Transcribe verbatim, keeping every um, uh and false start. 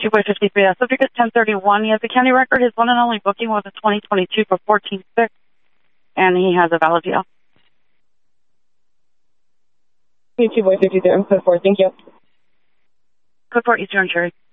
two by fifty-three. Uh, subject is ten thirty-one. He has a county record. His one and only booking was in twenty twenty-two for fourteen six, and he has a valid D L. two by fifty-three, code four, thank you. Code four, Eastern Cherry.